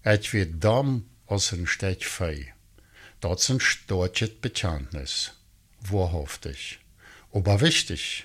et wird dam als een stek fei. Dat is een stortjet Bekenntnis. Wahrhaftig. Aber wichtig.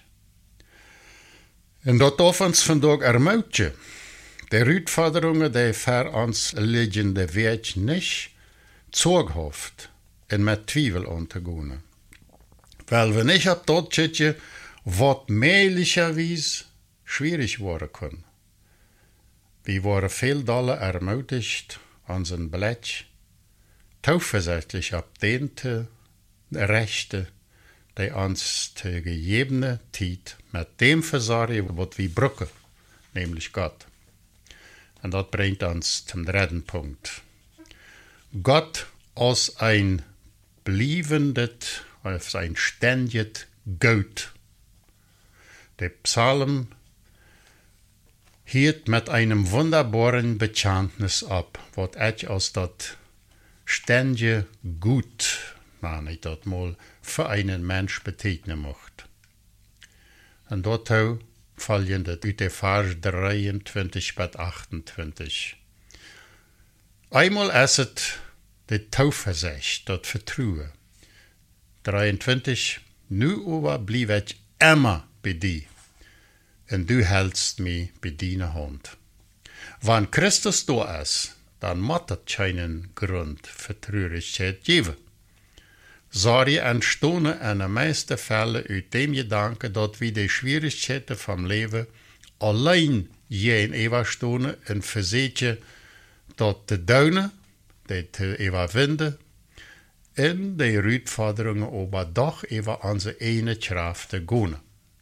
En dat darf ons vandaag ermutigen. De uitforderungen die voor ons liggen, de weg niet zorghaft en met twijfel aan te gaan. Weil we niet op dat zitten wat möglicherweise schwierig worden kan. We worden veel dollar ermutigt, unseren Blech, zuversichtlich op den te rechten, die ons te gegebene tijd met dem versorgen, wat we brauchen, nämlich Gott. Und das bringt uns zum dritten Punkt. Gott als ein blievendes, als ein ständiges Gut. Der Psalm hielt mit einem wunderbaren Bekenntnis ab, was ich als das ständige Gut, ich das mal, für einen Mensch beteiligen möchte. Und dort fallen das uit de Vers 23 bis 28. Einmal ist es die Zuversicht, das Vertrauen. 23, nu aber blieb ich immer bei dir, und du hältst mich bei deiner Hand. Wenn Christus da ist, dann muss es keinen Grund für Traurigkeit geben. Sorge entstehen in den meisten Fällen aus dem Gedanken, dass wir die Schwierigkeiten vom Leben allein jeden überstehen und versuchen, dass die Daunen, die zu überwinden, und die Herausforderungen aber doch über unsere eigene Kraft gehen.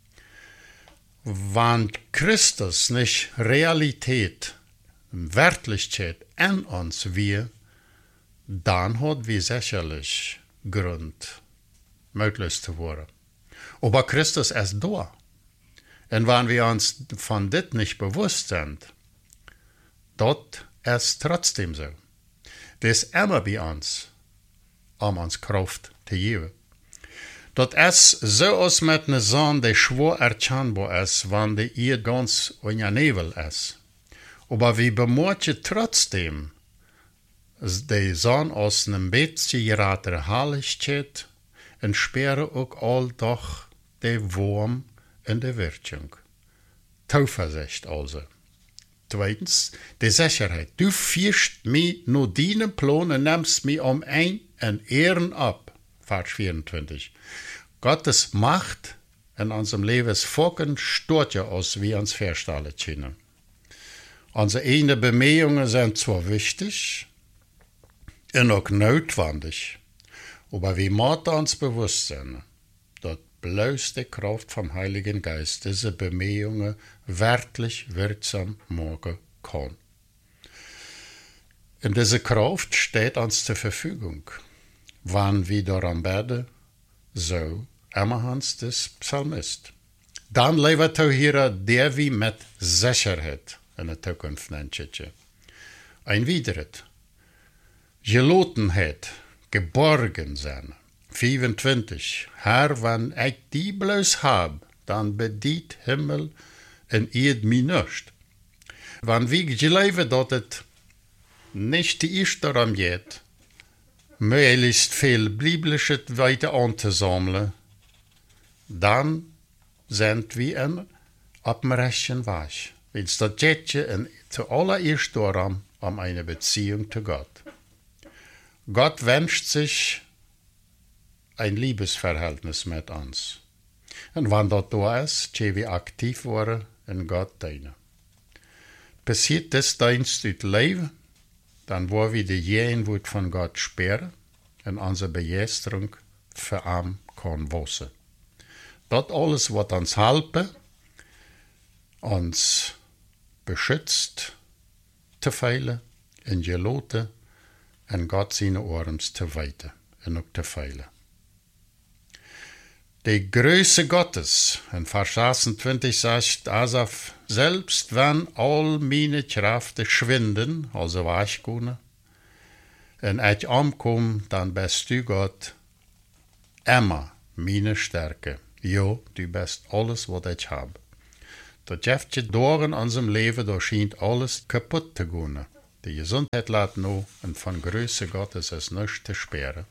Wenn Christus nicht Realität, Wirklichkeit in uns wir, dann hat wir sicherlich Grund, möglich zu werden. Aber Christus ist da. Und wenn wir uns von das nicht bewusst sind, dort ist trotzdem so. Das ist immer bei uns, uns Kraft zu geben. Das ist so als mit einer Sonne, die schwer erkennbar ist, wenn die ihr ganz in der Nebel ist. Aber wir bemerken trotzdem, die Sonne aus einem bisschen gerater Herrlichkeit und spüren auch all doch die Wurm in der Wirkung. Zuversicht also. Zweitens, die Sicherheit. Du führst mich nur deinen Plan und nimmst mich ein und Ehren ab. Vers 24. Gottes Macht in unserem Leben ist vollkommen stört ja aus, wie uns verstanden können. Unsere eigenen Bemühungen sind zwar wichtig, und auch notwendig. Aber wir müssen uns bewusst sein, dass bloß die Kraft vom Heiligen Geist diese Bemühungen wirklich wirksam machen kann. Und diese Kraft steht uns zur Verfügung, wenn wir daran beten, so immer uns das Psalmist. Dann lebt auch hier der wie mit Sicherheit in der Zukunft nennt. Ein weiteres. Gelotenheid, geborgen zijn. 25. Herr, wenn ich die bloß hab, dann bedient Himmel en Erd mich nicht. Wenn wir geloven dat het nicht die ist daran geht, möglichst viel Biblisches weiter anzusammeln, dann sind wir auf dem rechten Weg. Weil das geht ja zuallererst darum, eine Beziehung zu Gott. Gott wünscht sich ein Liebesverhältnis mit uns. Und wenn das da ist, können wir aktiv werden in Gott dienen. Passiert das Dienst uit Leben, dann wollen wir diejenigen, die von Gott spüren, und unsere Begeisterung für ihn kann wachsen. Das alles wird uns helfen, uns beschützt zu feilen, in geloten, en Gott seine Ohren zu weiten und auch zu feilen. Die Größe Gottes, in Vers 26 sagt Asaf, selbst wenn all meine Kräfte schwinden, also weichgehen, und ich umkomme, dann bist du Gott immer meine Stärke. Ja, du bist alles, was ich habe. Das Jäftje door in unserem Leben, da scheint alles kaputt zu gehen. Die Gesundheit laat nu und von Größe Gottes ist nichts zu sperren.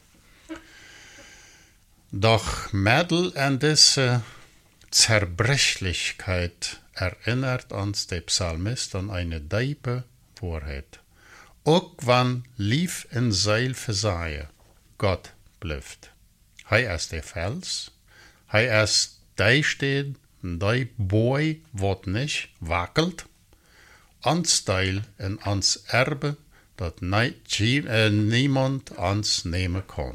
Doch Mädel an diese Zerbrechlichkeit erinnert uns der Psalmist an eine tiefe Wahrheit. Auch wann lief in Seil versahe, Gott blüfft. Hij ist der Fels, hij ist der steht, der Boy, wat nicht wackelt, ans Teil in ans Erbe, dat niemand ans nehmen kann.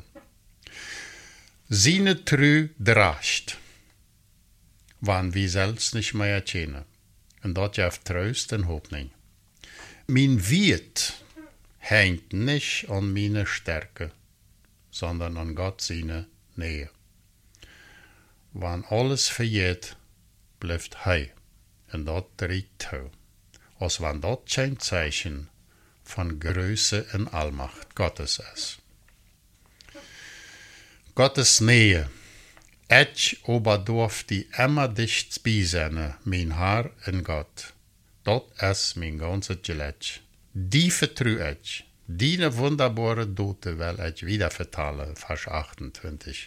Seine Trü dracht, wann wir selbst nicht mehr kennen. Und dat geeft Trost und Hoffnung. Mein Wert hängt nicht an meine Stärke, sondern an Gott seine Nähe. Wann alles vergeht, bleibt Hij. Und dat trägt Tau. Als wann dat kein Zeichen von Größe und Allmacht Gottes ist. Gottes Nähe. Ich aber darf die immer dicht beisennen, mein Haar in Gott. Dat ist mein ganzes Geleit. Die vertrue ich. Die wunderbare Dote will ich wieder vertalen, Vers 28.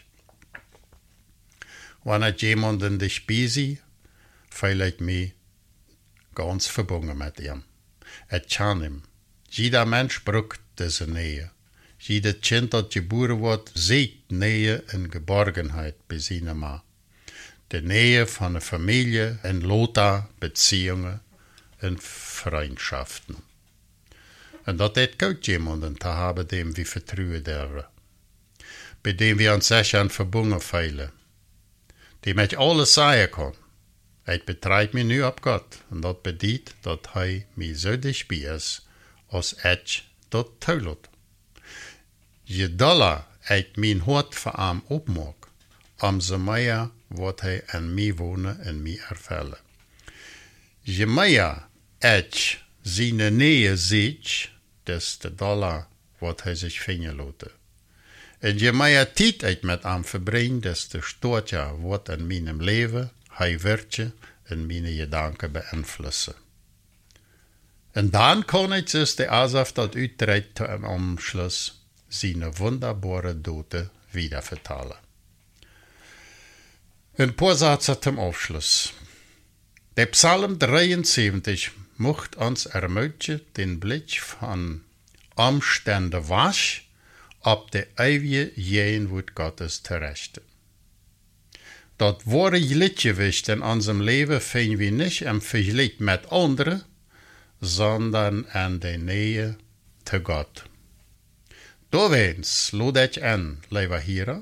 Wenn ich jemanden dich beisehe, fühle ich mich ganz verbunden mit ihm. Ich kann ihm. Jeder Mensch braucht diese Nähe. Jeder Kind, dat geboren wordt, sieht Nähe und Geborgenheit bei seiner Ma. Die Nähe von der Familie und Lothar, Beziehungen und Freundschaften. Und dat ist gut jemanden zu haben, dem wir vertrauen dürfen. Bei dem wir uns sicher verbunden fühlen. Dem ich alles sagen kann. Ich betreibe mich nu auf Gott. Und das bedeutet, dass er mich so dicht bei ist, als ich das tut. Je doller ich mein Hart für ihn opmaak, umso mehr wird er in mir wohnen und mich erfüllen. Je mehr ich seine Nähe sehe, desto doller wird er sich finden lassen. Und je mehr Zeit ich mit ihm verbringe, desto stärker wird in meinem Leben er Wirken und meine Gedanken beeinflussen. Und dann kann ich es der Asaf dat uittreedt im Umschluss seine wunderbare Dote wieder vertalen. Ein paar Sätze zum Abschluss. Der Psalm 73 macht uns ermutigen, den Blick von Umständen wasch, ob der ewige Jenwut Gottes zu richten. Das wahre Gleichgewicht in unserem Leben finden wir nicht im Vergleich mit anderen, sondern in der Nähe zu Gott. Doorweens lade ich an, lieber Hierer,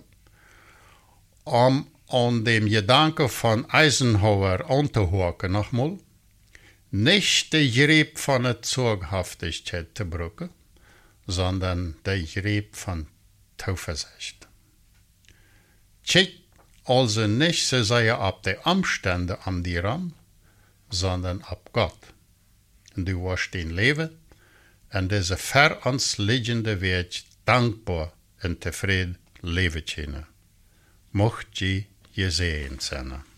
an dem Gedanken von Eisenhower anzuhören nochmal, nicht der Greep von der Zughaftigkeit zu brücken, sondern der Greep von Zuversicht. Check also nicht so sehr ab die Umstände um dir rum, sondern ab Gott. Und du wirst den Leben en deze ver ons liggende Weg dankbar und zufrieden leben können. Mocht je gesehen sein.